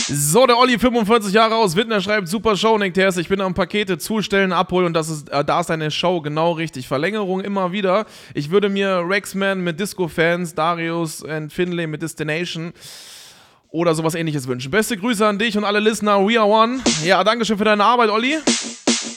So, der Olli, 45 Jahre aus Wittner, schreibt, super Show, Nick Terz, ich bin am Pakete zustellen, abholen und da ist eine Show, genau richtig. Verlängerung immer wieder. Ich würde mir Rexman mit Disco-Fans, Darius und Finlay mit Destination oder sowas ähnliches wünschen. Beste Grüße an dich und alle Listener, we are one. Ja, danke schön für deine Arbeit, Olli.